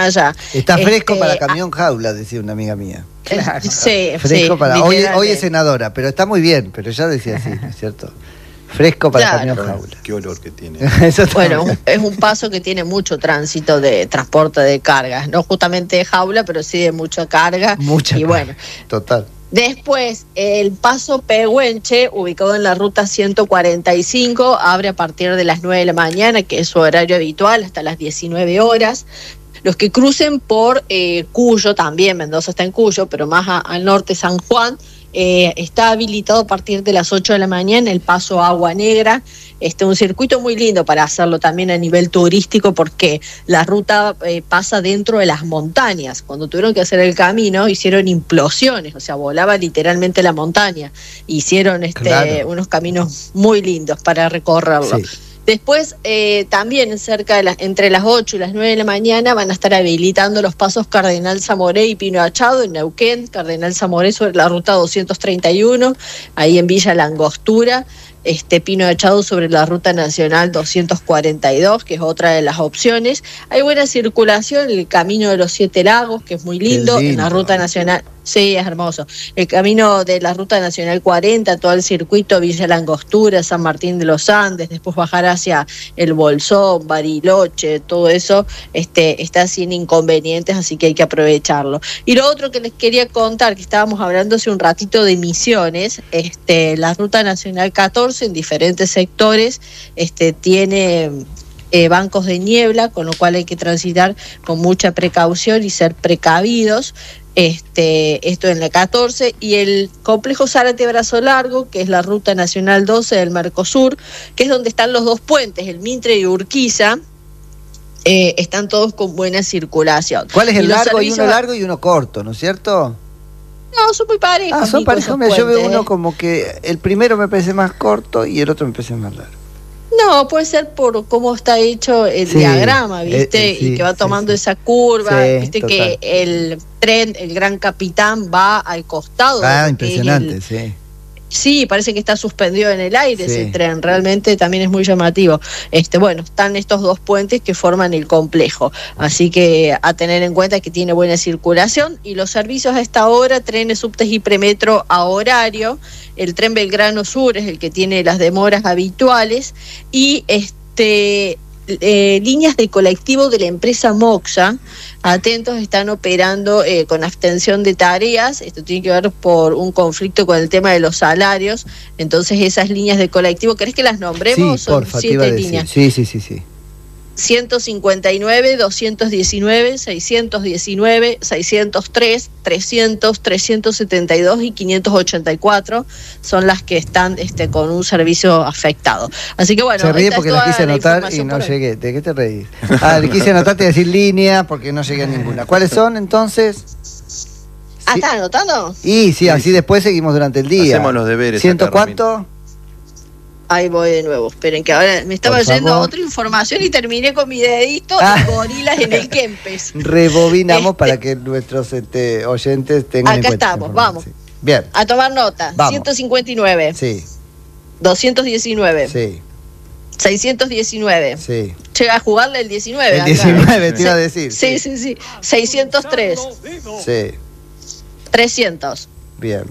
allá. Está fresco para camión jaula, decía una amiga mía. Claro. Sí, fresco para. Hoy es senadora, pero está muy bien, pero ya decía así, ¿no es cierto? Fresco para camión jaula. Qué olor que tiene. Bueno, es un paso que tiene mucho tránsito de transporte de cargas, no justamente de jaula, pero sí de mucha carga. Bueno, total. Después, el paso Pehuenche, ubicado en la ruta 145, abre a partir de las 9 de la mañana, que es su horario habitual, hasta las 19 horas. Los que crucen por Cuyo, también Mendoza está en Cuyo, pero más al norte San Juan, está habilitado a partir de las 8 de la mañana el paso Agua Negra. Un circuito muy lindo para hacerlo también a nivel turístico, porque la ruta pasa dentro de las montañas. Cuando tuvieron que hacer el camino hicieron implosiones, o sea, volaba literalmente la montaña. Hicieron unos caminos muy lindos para recorrerlo. Sí. Después, también entre las 8 y las 9 de la mañana van a estar habilitando los pasos Cardenal Zamoré y Pino Achado en Neuquén. Cardenal Zamoré sobre la ruta 231, ahí en Villa La Angostura. Pino Achado sobre la ruta nacional 242, que es otra de las opciones. Hay buena circulación, el camino de los 7 lagos, que es muy lindo, en la ruta nacional. Sí, es hermoso. El camino de la ruta nacional 40, todo el circuito Villa La Angostura, San Martín de los Andes, después bajar hacia el Bolsón, Bariloche, todo eso está sin inconvenientes, así que hay que aprovecharlo. Y lo otro que les quería contar, que estábamos hablando hace un ratito de Misiones, la ruta nacional 14 en diferentes sectores tiene bancos de niebla, con lo cual hay que transitar con mucha precaución y ser precavidos. Esto en la 14, y el complejo Zárate Brazo Largo, que es la ruta nacional 12 del Mercosur, que es donde están los dos puentes, el Mintre y Urquiza, están todos con buena circulación. ¿Cuál es el largo? Hay uno largo y uno corto, ¿no es cierto? No, son muy parejos. Son parejos. Yo veo uno como que el primero me parece más corto y el otro me parece más largo. No, puede ser por cómo está hecho el diagrama, ¿viste? Y que va tomando esa curva, ¿viste? Total. Que el tren, el Gran Capitán, va al costado. Impresionante, sí. Sí, parece que está suspendido en el aire ese tren, realmente también es muy llamativo. Bueno, están estos dos puentes que forman el complejo, así que a tener en cuenta que tiene buena circulación. Y los servicios a esta hora, trenes, subtes y premetro a horario. El tren Belgrano Sur es el que tiene las demoras habituales, y líneas de colectivo de la empresa Moxa, atentos, están operando con abstención de tareas. Esto tiene que ver por un conflicto con el tema de los salarios. Entonces esas líneas de colectivo, ¿querés que las nombremos? Sí, porfa, 7 líneas. Sí. 159, 219, 619, 603, 300, 372 y 584 son las que están con un servicio afectado. Así que bueno, se ríe porque las quise anotar y no llegué. ¿De qué te reís? Le quise anotar, te voy a decir línea porque no llegué a ninguna. ¿Cuáles son entonces? ¿Estás anotando? Y sí, así después seguimos durante el día. Hacemos los deberes. ¿100 cuánto? Ahí voy de nuevo, esperen que ahora me estaba yendo otra información y terminé con mi dedito de gorilas en el Kempes. Rebobinamos para que nuestros oyentes tengan en cuenta. Acá estamos, vamos. Sí. Bien. A tomar nota. Vamos. 159. Sí. 219. Sí. 619. Sí. Llega a jugarle el 19. El 19 te iba a decir. Sí. 603. Sí. 300. Bien.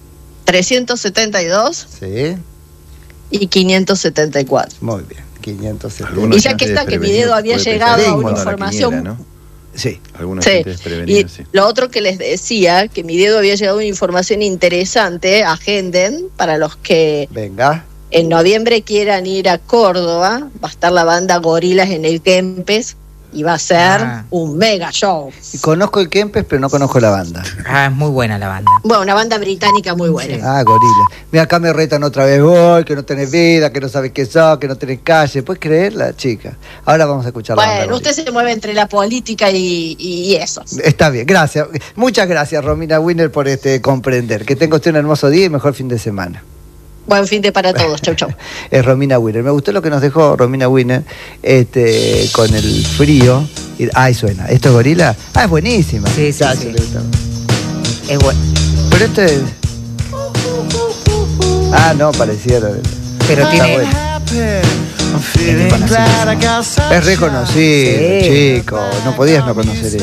372. Sí. Y 574. Muy bien, 574. Y ya que está, que mi dedo había llegado a una información. Quiniela, ¿no? Sí. Alguna gente desprevenida, sí. Lo otro que les decía, que mi dedo había llegado a una información interesante, agenden, para los que en noviembre quieran ir a Córdoba, va a estar la banda Gorilas en el Kempes, y va a ser un mega show. Conozco el Kempes, pero no conozco la banda. Es muy buena la banda. Bueno, una banda británica muy buena. Sí. Gorila. Mira, acá me retan otra vez, que no tenés vida, que no sabes qué sos, que no tenés calle. ¿Puedes creerla, chica? Ahora vamos a escuchar la banda. Bueno, usted se mueve entre la política y eso. Está bien, gracias. Muchas gracias, Romina Winner, por comprender. Que tenga usted un hermoso día y mejor fin de semana. Buen fin de para todos. Chau. Es Romina Winner. Me gustó lo que nos dejó Romina Winner con el frío. Ahí suena. ¿Esto es Gorila? Es buenísima. Sí. Es bueno. Pero esto es... no, pareciera. Pero tiene... Bueno. Es reconocido, chico. No podías no conocer eso.